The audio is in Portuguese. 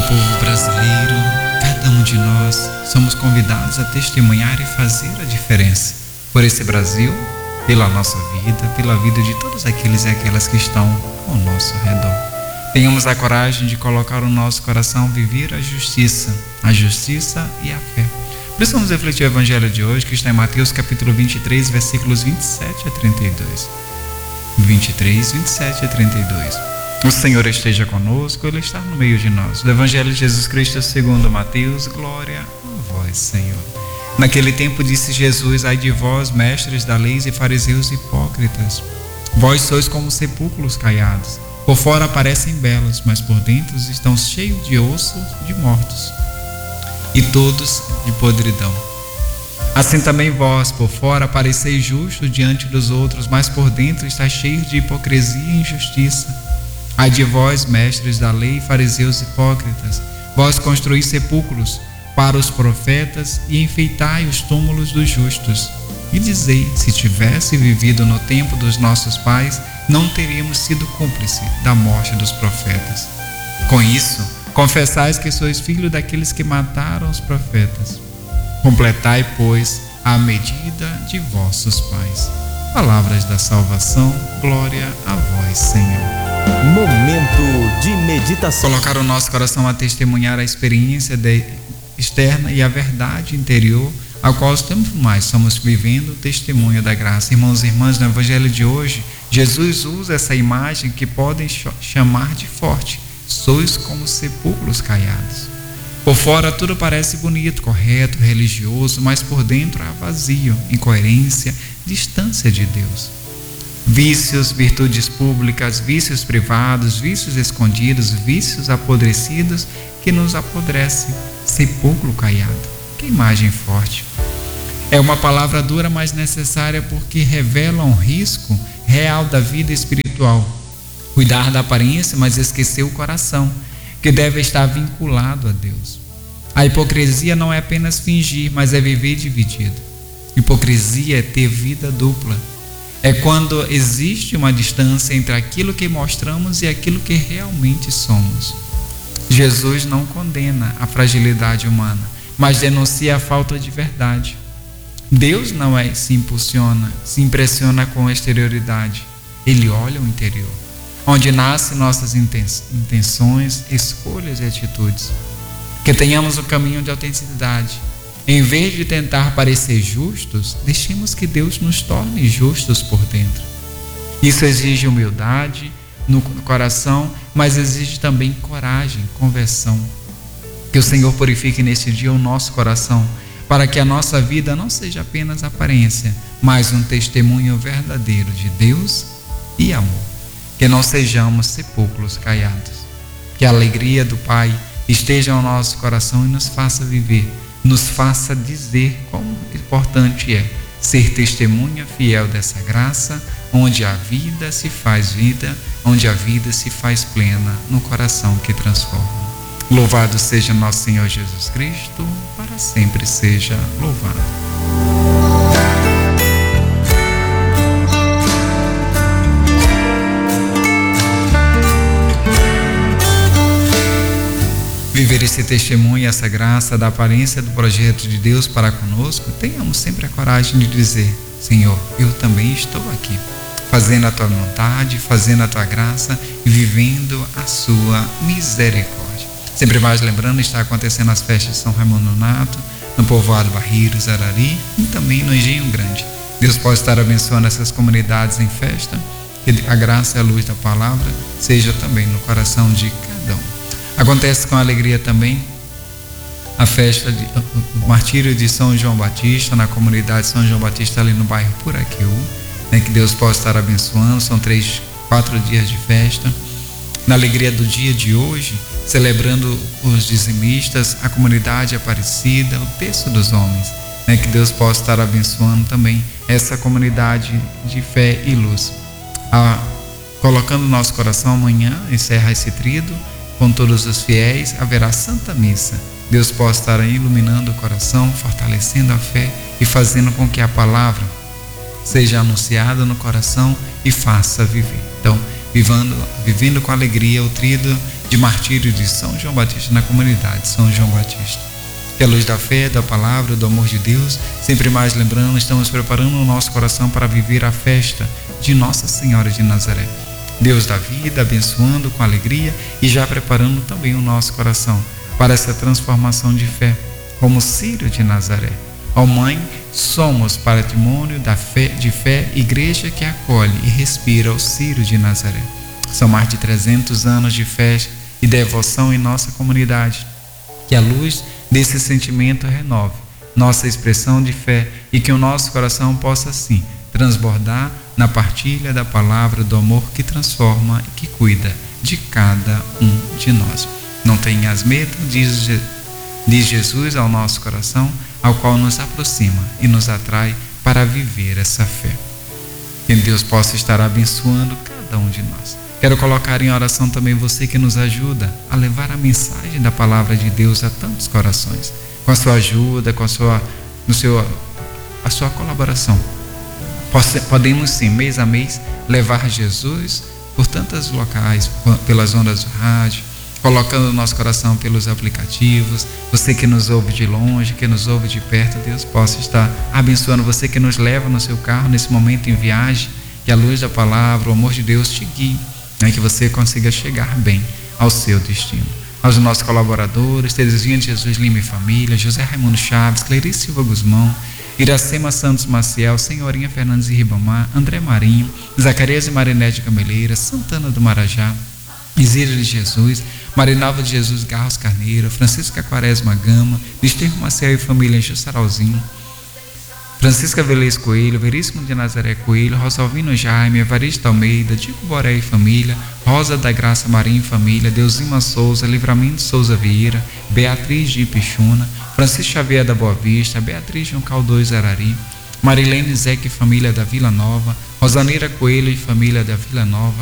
povo brasileiro, cada um de nós somos convidados a testemunhar e fazer a diferença por esse Brasil, pela nossa vida, pela vida de todos aqueles e aquelas que estão ao nosso redor. Tenhamos a coragem de colocar no nosso coração viver a justiça e a fé. Por isso vamos refletir o evangelho de hoje, que está em Mateus capítulo 23, versículos 27 a 32. 23, 27 a 32. O Senhor esteja conosco, Ele está no meio de nós. Do Evangelho de Jesus Cristo segundo Mateus, glória a vós, Senhor. Naquele tempo disse Jesus: ai de vós, mestres da lei e fariseus hipócritas, vós sois como sepulcros caiados. Por fora parecem belos, mas por dentro estão cheios de ossos de mortos e todos de podridão. Assim também vós, por fora, pareceis justos diante dos outros, mas por dentro está cheio de hipocrisia e injustiça. Ai de vós, mestres da lei, fariseus hipócritas, vós construís sepulcros para os profetas e enfeitai os túmulos dos justos. E dizei: se tivesse vivido no tempo dos nossos pais, não teríamos sido cúmplices da morte dos profetas. Com isso, confessais que sois filhos daqueles que mataram os profetas. Completai, pois, a medida de vossos pais. Palavras da salvação, glória a vós, Senhor. Momento de meditação. Colocar o nosso coração a testemunhar a experiência externa e a verdade interior, a qual somos vivendo o testemunho da graça. Irmãos e irmãs, no Evangelho de hoje, Jesus usa essa imagem que podem chamar de forte: sois como sepulcros caiados. Por fora tudo parece bonito, correto, religioso, mas por dentro há vazio, incoerência, distância de Deus. Vícios, virtudes públicas, vícios privados, vícios escondidos, vícios apodrecidos que nos apodrecem. Sepulcro caiado. Que imagem forte. É uma palavra dura, mas necessária, porque revela um risco real da vida espiritual. Cuidar da aparência, mas esquecer o coração, que deve estar vinculado a Deus. A hipocrisia não é apenas fingir, mas é viver dividido. Hipocrisia é ter vida dupla. É quando existe uma distância entre aquilo que mostramos e aquilo que realmente somos. Jesus não condena a fragilidade humana, mas denuncia a falta de verdade. Deus não se impressiona com a exterioridade. Ele olha o interior, onde nascem nossas intenções, escolhas e atitudes. Que tenhamos um caminho de autenticidade. Em vez de tentar parecer justos, deixemos que Deus nos torne justos por dentro. Isso exige humildade no coração, mas exige também coragem, conversão. Que o Senhor purifique neste dia o nosso coração, para que a nossa vida não seja apenas aparência, mas um testemunho verdadeiro de Deus e amor. Que não sejamos sepulcros caiados. Que a alegria do Pai esteja no nosso coração e nos faça viver, nos faça dizer quão importante é ser testemunha fiel dessa graça, onde a vida se faz vida, onde a vida se faz plena no coração que transforma. Louvado seja nosso Senhor Jesus Cristo, para sempre seja louvado. Viver esse testemunho, essa graça da aparência do projeto de Deus para conosco, tenhamos sempre a coragem de dizer: Senhor, eu também estou aqui, fazendo a Tua vontade, fazendo a Tua graça e vivendo a Sua misericórdia. Sempre mais lembrando, está acontecendo as festas de São Raimundo Nonato, no povoado Barreiros, Arari e também no Engenho Grande. Deus pode estar abençoando essas comunidades em festa, que a graça e a luz da palavra seja também no coração de cada um. Acontece com alegria também a festa o martírio de São João Batista, na comunidade São João Batista, ali no bairro Puraqueu, né? Que Deus possa estar abençoando. São 4 dias de festa. Na alegria do dia de hoje, celebrando os dizimistas, a comunidade Aparecida, o terço dos homens, né? Que Deus possa estar abençoando também essa comunidade de fé e luz. Colocando no nosso coração, amanhã encerra esse tríduo com todos os fiéis, haverá Santa Missa. Deus possa estar iluminando o coração, fortalecendo a fé e fazendo com que a palavra seja anunciada no coração e faça viver. Então, vivendo com alegria o tríduo de martírio de São João Batista na comunidade São João Batista. Que a luz da fé, da palavra, do amor de Deus, sempre mais lembrando, estamos preparando o nosso coração para viver a festa de Nossa Senhora de Nazaré. Deus da vida, abençoando com alegria e já preparando também o nosso coração para essa transformação de fé, como Ciro de Nazaré. Ó Mãe, somos patrimônio de fé, igreja que acolhe e respira o Ciro de Nazaré. São mais de 300 anos de fé e devoção em nossa comunidade. Que a luz desse sentimento renove nossa expressão de fé e que o nosso coração possa assim transbordar na partilha da palavra do amor que transforma e que cuida de cada um de nós. Não tenhas medo, diz Jesus ao nosso coração, ao qual nos aproxima e nos atrai para viver essa fé. Que Deus possa estar abençoando cada um de nós. Quero colocar em oração também você que nos ajuda a levar a mensagem da palavra de Deus a tantos corações. Com a sua ajuda, com a sua colaboração. Podemos sim, mês a mês, levar Jesus por tantos locais, pelas ondas do rádio, colocando o nosso coração pelos aplicativos. Você que nos ouve de longe, que nos ouve de perto, Deus possa estar abençoando você que nos leva no seu carro nesse momento em viagem, que a luz da palavra, o amor de Deus te guie, que você consiga chegar bem ao seu destino. Aos nossos colaboradores, Terezinha de Jesus Lima e família, José Raimundo Chaves, Clerice Silva Guzmão, Iracema Santos Maciel, Senhorinha Fernandes e Ribamar, André Marinho, Zacarias e Marinete de Gameleira, Santana do Marajá, Isíria de Jesus, Marinalva de Jesus Garros Carneiro, Francisca Quaresma Gama, Desterro Maciel e família em Jussarauzinho, Francisca Velez Coelho, Veríssimo de Nazaré Coelho, Rosalvino Jaime, Evaristo Almeida, Dico Boré e família, Rosa da Graça Marinho e família, Deusima Souza, Livramento Souza Vieira, Beatriz de Ipixuna, Francisco Xavier da Boa Vista, Beatriz de Caldões Arari, Marilene Zeque e família da Vila Nova, Rosaneira Coelho e família da Vila Nova,